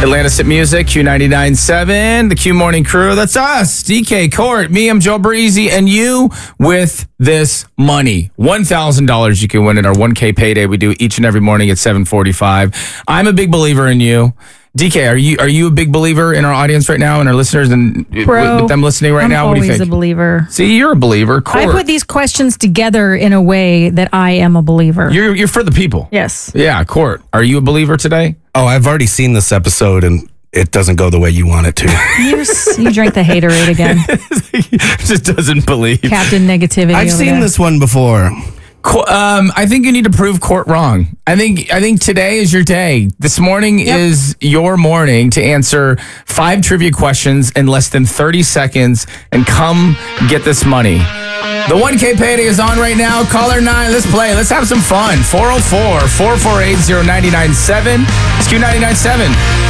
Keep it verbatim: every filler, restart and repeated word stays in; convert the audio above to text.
Atlantis at Music, Q ninety-nine point seven, the Q Morning Crew. That's us, D K, Court, me, I'm Joe Breezy, and you with this money. one thousand dollars you can win at our one K payday we do each and every morning at seven forty-five. I'm a big believer in you. D K, are you are you a big believer in our audience right now and our listeners and Bro, with, with them listening right I'm now? What do you always think? a believer. See, you're a believer. Court. I put these questions together in a way that I am a believer. You're you're for the people. Yes. Yeah, Court. Are you a believer today? Oh, I've already seen this episode and it doesn't go the way you want it to. You're, s- you drank the haterade again. Just doesn't believe. Captain Negativity. I've over seen there. this one before. Co- Um, I think you need to prove Court wrong. I think I think today is your day. This morning Yep. is your morning to answer five trivia questions in less than thirty seconds and come get this money. The one K payday is on right now. Caller nine, let's play. Let's have some fun. four oh four, four four eight, oh nine nine seven. It's Q ninety-nine point seven.